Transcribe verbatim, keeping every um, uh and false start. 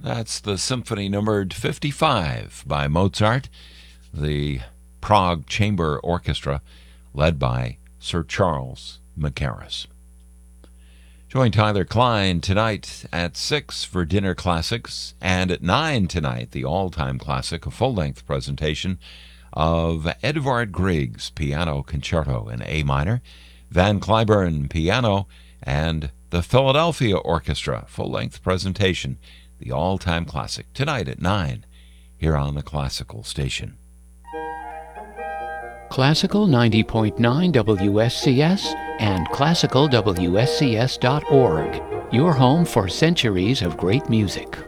That's the symphony numbered fifty-five by Mozart, the Prague Chamber Orchestra, led by Sir Charles Mackerras. Join Tyler Klein tonight at six for Dinner Classics, and at nine tonight, the all-time classic, a full-length presentation of Edvard Grieg's Piano Concerto in A minor, Van Cliburn Piano, and the Philadelphia Orchestra, full-length presentation, the all-time classic, tonight at nine, here on the Classical Station. Classical ninety point nine W S C S and classical W S C S dot org, your home for centuries of great music.